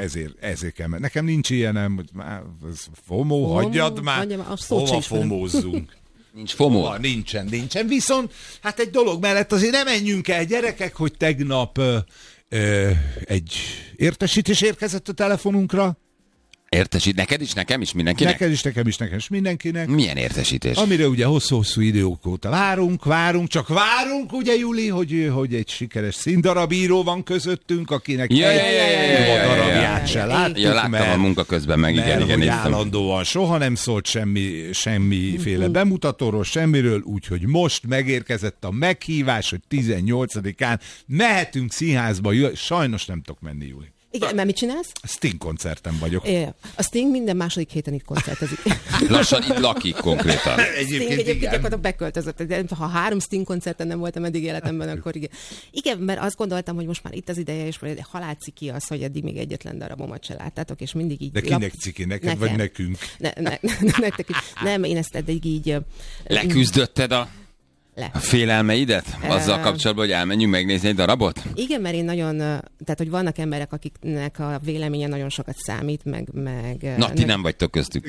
ezért kell. Nekem nincs ilyenem, hogy már FOMO, hagyjad már, hova FOMOzzunk. Nincs FOMO? Nincsen. Viszont hát egy dolog mellett azért nem menjünk el, gyerekek, hogy tegnap egy értesítés érkezett a telefonunkra. Értesít neked is, nekem is, mindenkinek? Neked is, nekem is, mindenkinek. Milyen értesítés? Amire ugye hosszú-hosszú idők óta várunk, ugye Juli, hogy egy sikeres színdarabíró van közöttünk, akinek a darabját se láttuk. Ja, láttam a munka közben meg, igen. Állandóan soha nem szólt semmiféle bemutatóról, semmiről, úgyhogy most megérkezett a meghívás, hogy 18-án mehetünk színházba, sajnos nem tudok menni, Juli. Igen, mert mit csinálsz? Sting koncerten vagyok. A Sting minden második héten itt koncertezik. Lassan itt lakik konkrétan. Egyébként gyakorlatilag beköltözött. De ha 3 Sting koncerten nem voltam eddig életemben, akkor igen. Igen, mert azt gondoltam, hogy most már itt az ideje, és halálciki az, hogy eddig még egyetlen darabomat se láttátok, és mindig így... De kinek ciki? Neked vagy nekünk? Nektek is. Nem, én ezt eddig így... Leküzdötted a félelmeidet? Azzal kapcsolatban, hogy elmenjünk megnézni egy darabot? Igen, mert én nagyon... Tehát, hogy vannak emberek, akiknek a véleménye nagyon sokat számít, meg... Na, ti nem vagytok köztük.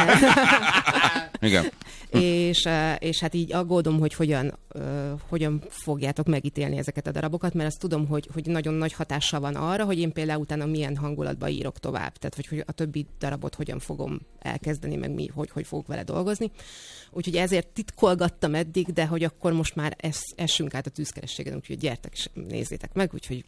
Igen. És hát így aggódom, hogy hogyan fogjátok megítélni ezeket a darabokat, mert azt tudom, hogy nagyon nagy hatással van arra, hogy én például utána milyen hangulatba írok tovább. Tehát, hogy a többi darabot hogyan fogom elkezdeni, meg hogy fogok vele dolgozni. Úgyhogy ezért titkolgattam eddig, de hogy akkor most már essünk át a tűzkerességen, úgyhogy gyertek és nézzétek meg, úgyhogy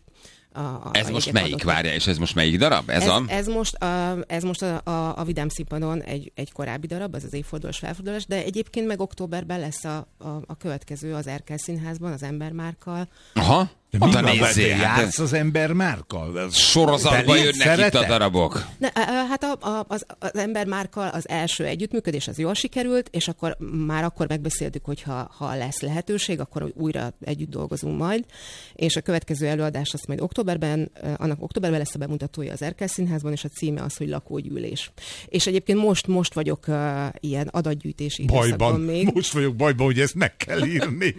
ez most melyik? Várja, és ez most melyik darab? Ez most a Vidám Színpadon egy korábbi darab, ez az évfordulós felfordulás, de egyébként meg októberben lesz a következő az Erkel Színházban, az Embermárkkal. Aha. De mi játsz az Embermárkkal? Sorozatban jönnek itt a darabok. Hát az Embermárkkal az első együttműködés az jól sikerült, és akkor megbeszéltük, hogy ha lesz lehetőség, akkor újra együtt dolgozunk majd, és a következő előadás azt majd annak októberben lesz a bemutatója az Erkel Színházban, és a címe az, hogy Lakógyűlés. És egyébként most vagyok ilyen adatgyűjtési időszakban még. Most vagyok bajban, hogy ezt meg kell írni.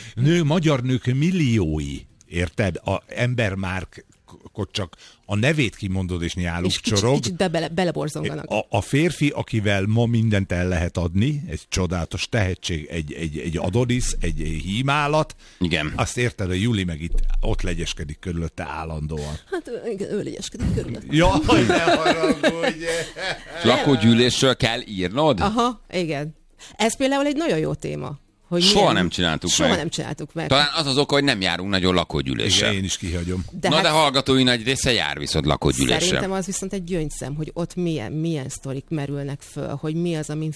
Magyar nők milliói. Érted? A Embermárkot csak a nevét kimondod, és nyáluk csorog. Kicsit beleborzonganak. A férfi, akivel ma mindent el lehet adni, egy csodálatos tehetség, egy Adonis, egy hímálat. Igen. Azt érted, a Juli meg itt ott legyeskedik körülötte állandóan. Hát igen, ő legyeskedik körülötte. Jaj, ne haragudj! Lakógyűlésről kell írnod? Aha, igen. Ez például egy nagyon jó téma. Soha nem csináltuk meg. Talán az oka, hogy nem járunk nagyon lakógyűlésre. Igen, én is kihagyom. De hallgatói nagy része jár viszont lakógyűlésre. Szerintem az viszont egy gyöngyszem, hogy ott milyen sztorik merülnek föl, hogy mi az, amin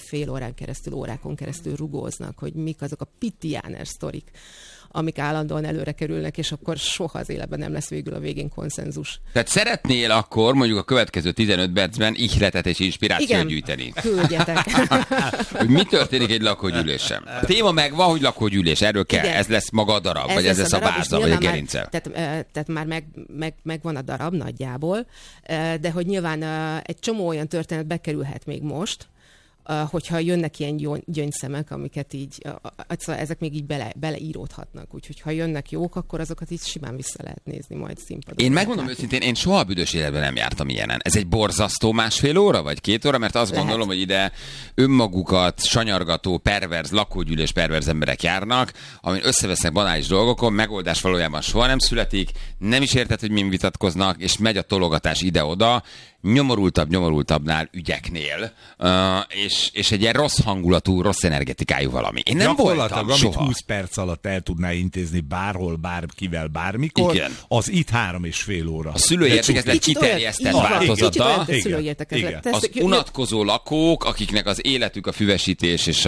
órákon keresztül rugóznak, hogy mik azok a pitiáner sztorik, amik állandóan előre kerülnek, és akkor soha az életben nem lesz végül a végén konszenzus. Tehát szeretnél akkor mondjuk a következő 15 percben ihletet és inspirációt gyűjteni? Küldjetek. Hogy mi történik egy lakógyűlésen? A téma megvan, hogy lakógyűlés, erről kell. Igen. Ez lesz maga a darab, vagy ez lesz a bárza, vagy a gerince. Tehát már megvan a darab nagyjából, de hogy nyilván egy csomó olyan történet bekerülhet még most, hogyha jönnek ilyen gyöngyszemek, amiket így, ezek még így beleíródhatnak. Úgyhogy ha jönnek jók, akkor azokat így simán vissza lehet nézni majd színpadon. Én megmondom őszintén, én soha a büdös életben nem jártam ilyenen. Ez egy borzasztó 1,5 óra, vagy 2 óra, mert azt gondolom, hogy ide önmagukat sanyargató, lakógyűlés perverz emberek járnak, amin összevesznek banális dolgokon, megoldás valójában soha nem születik, nem is érted, hogy min vitatkoznak, és megy a tologatás ide-oda, nyomorultabbnál ügyeknél, és egy ilyen rossz hangulatú, rossz energetikájú valami. Én nem voltam soha. Amit 20 perc alatt el tudná intézni bárhol, bárkivel, bármikor, igen. Az itt 3,5 óra. A szülőértekezlet kiterjesztett változata. Az unatkozó lakók, akiknek az életük a füvesítés és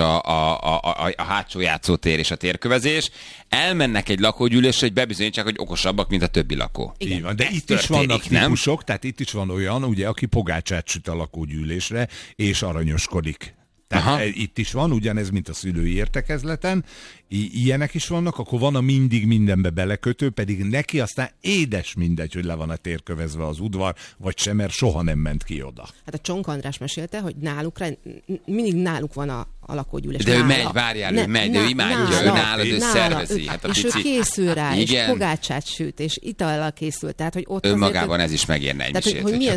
a hátsó játszótér és a térkövezés, elmennek egy lakógyűlésre, hogy bebizonyítsák, hogy okosabbak, mint a többi lakó. Így van, de itt is vannak típusok, tehát itt is van olyan, ugye, aki pogácsát süt a lakógyűlésre, és aranyoskodik. Tehát itt is van, ugyanez, mint a szülői értekezleten, ilyenek is vannak, akkor van a mindig mindenbe belekötő, pedig neki aztán édes mindegy, hogy le van a térkövezve az udvar, vagy sem, mert soha nem ment ki oda. Hát a Csonk András mesélte, hogy mindig náluk van a lakógyűlés. De ő megy, várjál, ő megy, de ő imádja, ő nálad, ő szervezi. És ő készül rá, és pogácsát süt, és itallal készül. Tehát, hogy ott önmagában ez is megérne egy misét.